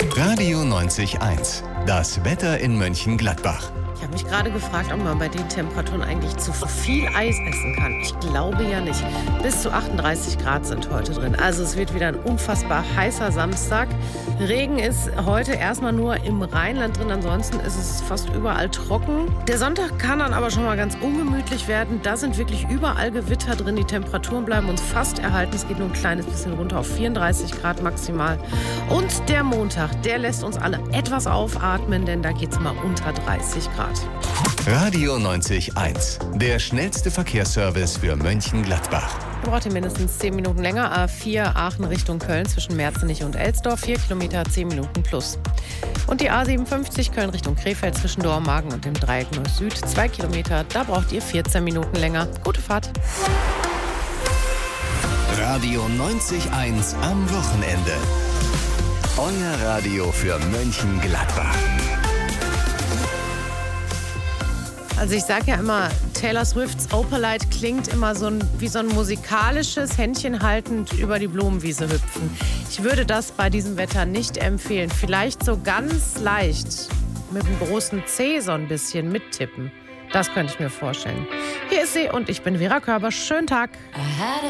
Radio 90.1. Das Wetter in Mönchengladbach. Ich habe mich gerade gefragt, ob man bei den Temperaturen eigentlich zu viel Eis essen kann. Ich glaube ja nicht. Bis zu 38 Grad sind heute drin. Also es wird wieder ein unfassbar heißer Samstag. Regen ist heute erstmal nur im Rheinland drin. Ansonsten ist es fast überall trocken. Der Sonntag kann dann aber schon mal ganz ungemütlich werden. Da sind wirklich überall Gewitter drin. Die Temperaturen bleiben uns fast erhalten. Es geht nur ein kleines bisschen runter auf 34 Grad maximal. Und der Montag, der lässt uns alle etwas aufatmen, denn da geht es mal unter 30 Grad. Radio 90.1. Der schnellste Verkehrsservice für Mönchengladbach. Da braucht ihr mindestens 10 Minuten länger. A4 Aachen Richtung Köln zwischen Merzenich und Elsdorf. 4 Kilometer, 10 Minuten plus. Und die A57 Köln Richtung Krefeld zwischen Dormagen und dem Dreieck Nord-Süd. 2 Kilometer, da braucht ihr 14 Minuten länger. Gute Fahrt. Radio 90.1 am Wochenende. Euer Radio für Mönchengladbach. Also ich sage ja immer, Taylor Swifts Opalite klingt immer wie so ein musikalisches Händchen haltend über die Blumenwiese hüpfen. Ich würde das bei diesem Wetter nicht empfehlen. Vielleicht so ganz leicht mit dem großen C so ein bisschen mittippen. Das könnte ich mir vorstellen. Hier ist sie und ich bin Vera Körber. Schönen Tag.